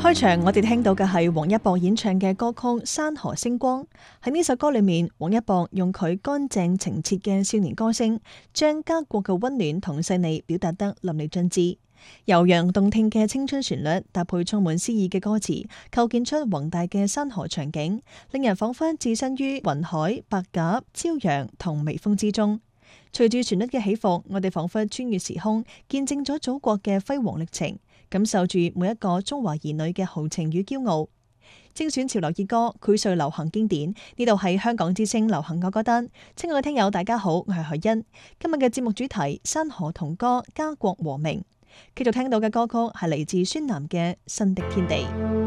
開場我哋聽到嘅係王一博演唱嘅歌曲《山河星光》。喺呢首歌裏面，王一博用佢乾淨澄澈嘅少年歌聲，將家國嘅溫暖同細膩表達得淋漓盡致。悠揚動聽嘅青春旋律，搭配充滿詩意嘅歌詞，構建出宏大嘅山河場景，令人仿佛置身於雲海、白鴿、朝陽同微風之中。隨住旋律嘅起伏，我哋仿佛穿越時空，見證咗祖國嘅輝煌歷程，感受住每一個中華兒女嘅豪情與驕傲。精選潮流熱歌，薈萃流行經典。呢度係香港之聲流行歌單。親愛嘅聽友，大家好，我係海欣。今日嘅節目主題：山河同歌，家國和鳴。繼續聽到嘅歌曲係嚟自孫楠嘅《新的天地》。